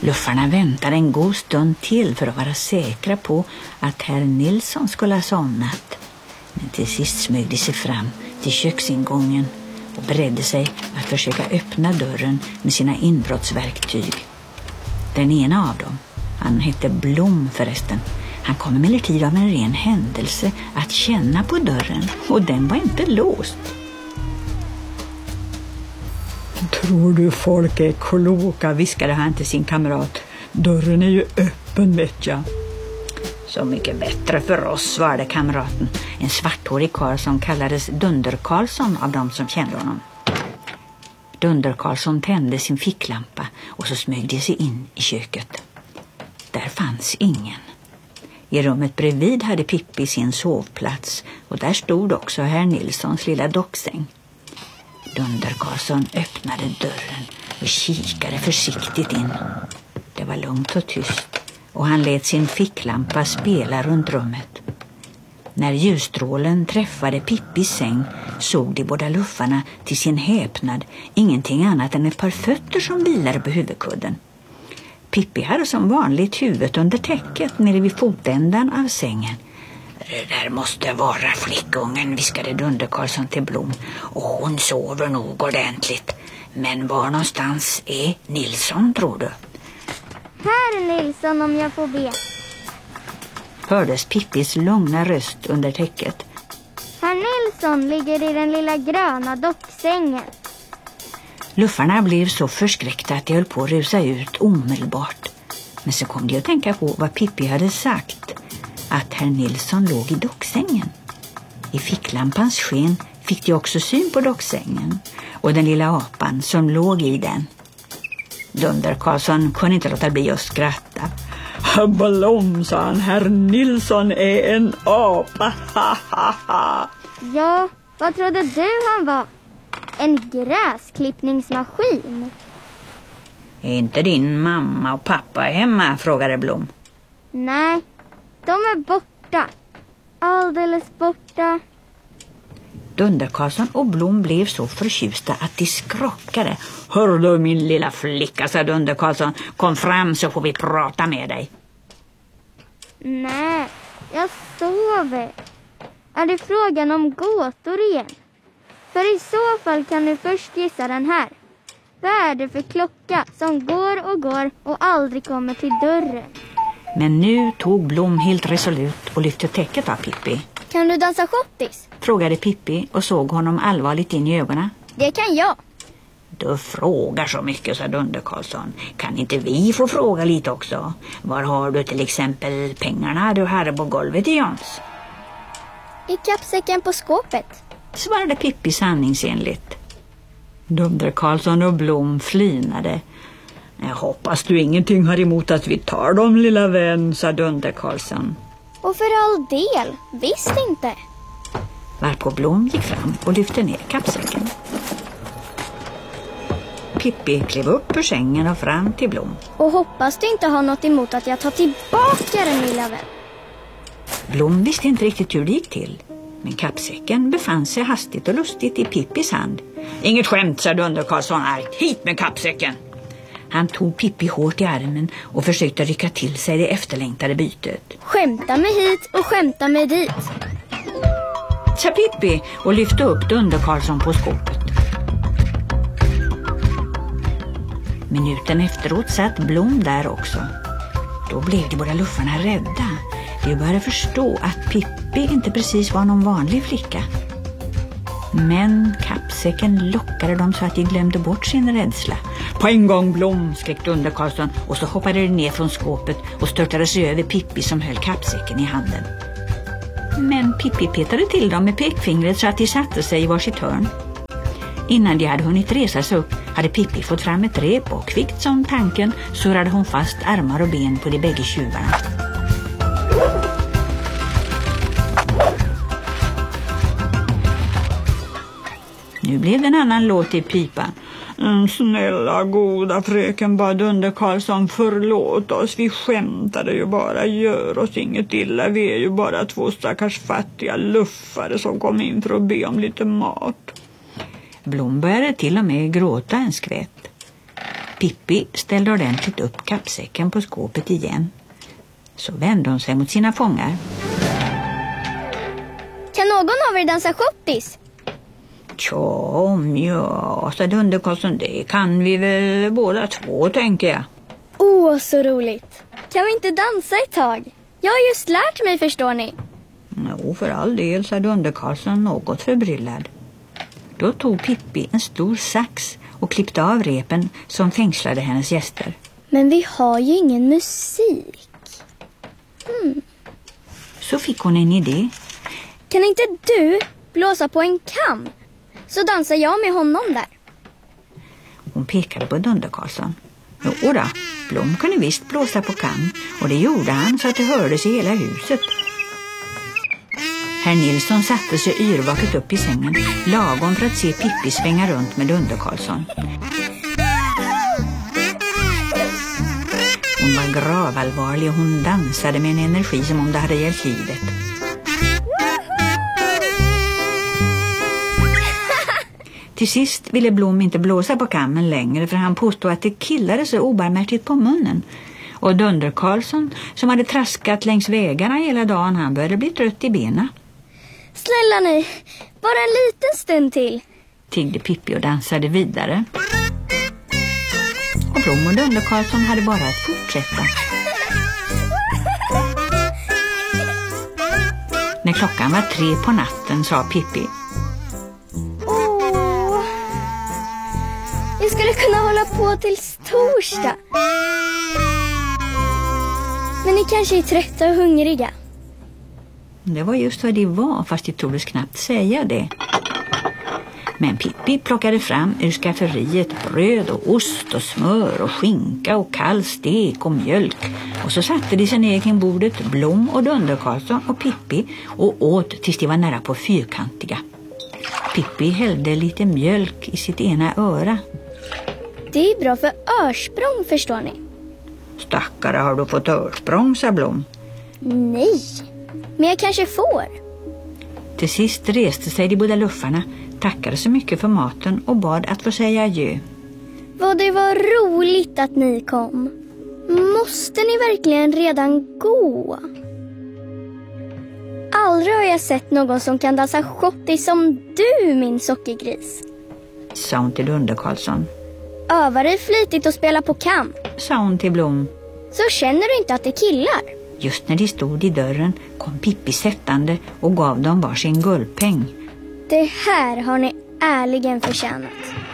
Luffarna väntade en god stund till för att vara säkra på att herr Nilsson skulle ha somnat. Men till sist smög de sig fram till köksingången och beredde sig att försöka öppna dörren med sina inbrottsverktyg. Den ena av dem, han hette Blom förresten, han kom emellertid av en ren händelse att känna på dörren och den var inte låst. Tror du folk är kloka, viskade han till sin kamrat. Dörren är ju öppen, vet jag. Så mycket bättre för oss, svarade kamraten. En svarthårig karl som kallades Dunder Karlsson av dem som kände honom. Dunder Karlsson tände sin ficklampa och så smög de sig in i köket. Där fanns ingen. I rummet bredvid hade Pippi sin sovplats och där stod också herr Nilssons lilla docksäng. Dunder Karlsson öppnade dörren och kikade försiktigt in. Det var lugnt och tyst och han lät sin ficklampa spela runt rummet. När ljusstrålen träffade Pippis säng såg de båda luffarna till sin häpnad ingenting annat än ett par fötter som vilade på huvudkudden. Pippi hade som vanligt huvudet under täcket nere vid fotändan av sängen. Det där måste vara flickungen, viskade Dunder Karlsson till Blom. Och hon sover nog ordentligt. Men var någonstans är Nilsson, tror du? Här är Nilsson, om jag får be. Hördes Pippis lugna röst under täcket. Herr Nilsson ligger i den lilla gröna docksängen. Luffarna blev så förskräckta att de höll på att rusa ut omedelbart. Men så kom de att tänka på vad Pippi hade sagt. Att herr Nilsson låg i docksängen. I ficklampans sken fick de också syn på docksängen och den lilla apan som låg i den. Dunder Karlsson kunde inte låta bli att skratta. Blom, sa han, herr Nilsson är en apa. Ja, vad trodde du han var? En gräsklippningsmaskin? Är inte din mamma och pappa hemma, frågade Blom. Nej, de är borta. Alldeles borta. Dunder Karlsson och Blom blev så förtjusta att de skrockade. Hör du, min lilla flicka, sa Dunder Karlsson. Kom fram så får vi prata med dig. Nej, jag sover. Är det frågan om gåtor igen? För i så fall kan du först gissa den här. Vad är det för klocka som går och aldrig kommer till dörren? Men nu tog Blom helt resolut och lyfte täcket av Pippi. Kan du dansa schottis? Frågade Pippi och såg honom allvarligt in i ögonen. Det kan jag. Du frågar så mycket, sa Dunder Karlsson. Kan inte vi få fråga lite också? Var har du till exempel pengarna du hade på golvet i Jans? I kappsäcken på skåpet, svarade Pippi sanningsenligt. Dunder Karlsson och Blom flinade. Jag hoppas du ingenting har emot att vi tar dem, lilla vän, sa Dunder Karlsson. Och för all del, visst inte. Varpå Blom gick fram och lyfte ner kappsäcken. Pippi klev upp ur sängen och fram till Blom. Och hoppas du inte har något emot att jag tar tillbaka den, lilla vän. Blom visste inte riktigt hur det gick till. Men kappsäcken befann sig hastigt och lustigt i Pippis hand. Inget skämt, sa Dunder Karlsson argt. Hit med kappsäcken! Han tog Pippi hårt i armen och försökte rycka till sig det efterlängtade bytet. Skämta mig hit och skämta mig dit, sa Pippi och lyfte upp Dunder Karlsson på skåpet. Minuten efteråt satt Blom där också. Då blev de båda luffarna rädda. De började förstå att Pippi inte precis var någon vanlig flicka. Men kappsäcken lockade dem så att de glömde bort sin rädsla. På en gång, Blom, skrek Dunder Karlsson och så hoppade de ner från skåpet och störtade sig över Pippi som höll kappsäcken i handen. Men Pippi petade till dem med pekfingret så att de satte sig i varsitt hörn. Innan de hade hunnit resa sig upp hade Pippi fått fram ett rep och kvickt som tanken surrade hon fast armar och ben på de bägge tjuvarna. Nu blev det en annan låt i pipan. Snälla goda fröken, bad Dunder Karlsson, förlåt oss. Vi skämtade ju bara, gör oss inget illa. Vi är ju bara två stackars fattiga luffare som kom in för att be om lite mat. Blom började till och med gråta en skvätt. Pippi ställde ordentligt upp kappsäcken på skåpet igen. Så vände hon sig mot sina fångar. Kan någon av er dansa schottis? Ja, sa Dunderkarlsson, det kan vi väl båda två, tänker jag. Åh, så roligt. Kan vi inte dansa ett tag? Jag har just lärt mig, förstår ni. Jo, för all del, sa Dunderkarlsson något förbryllad. Då tog Pippi en stor sax och klippte av repen som fängslade hennes gäster. Men vi har ju ingen musik. Så fick hon en idé. Kan inte du blåsa på en kam? Så dansar jag med honom där. Hon pekade på Dunderkarlsson. Jodå, Blom kunde visst blåsa på kam, och det gjorde han så att det hördes i hela huset. Herr Nilsson satte sig yrvaket upp i sängen, lagom för att se Pippi svänga runt med Dunderkarlsson. Hon var gravallvarlig och hon dansade med en energi som om det hade gällt livet. Till sist ville Blom inte blåsa på kammen längre, för han påstod att det killade så obarmärtigt på munnen. Och Dunderkarlsson, som hade traskat längs vägarna hela dagen, han började bli trött i benen. Snälla ni, bara en liten stund till. Tiggde Pippi och dansade vidare. Och Blom och Dunderkarlsson hade bara att fortsätta. När klockan var 3 på natten sa Pippi: Jag skulle kunna hålla på tills torsdag. Men ni kanske är trötta och hungriga. Det var just vad det var, fast det troddes knappt säga det. Men Pippi plockade fram ur skafferiet bröd och ost och smör och skinka och kall stek och mjölk. Och så satte de sig ner kring bordet, Blom och Dunderkarlsson och Pippi, och åt tills de var nära på fyrkantiga. Pippi hällde lite mjölk i sitt ena öra. Det är bra för örsprång, förstår ni. Stackare, har du fått örsprång, sa Blom. Nej, men jag kanske får. Till sist reste sig de båda luffarna, tackade så mycket för maten och bad att få säga adjö. Vad det var roligt att ni kom. Måste ni verkligen redan gå? Aldrig har jag sett någon som kan dansa schottis som du, min sockergris. Sa hon till Dunderkarlsson. Öva dig flitigt och spela på kam. Sa hon till Blom. Så känner du inte att det killar. Just när de stod i dörren kom Pippi sättande och gav dem varsin guldpeng. Det här har ni ärligen förtjänat.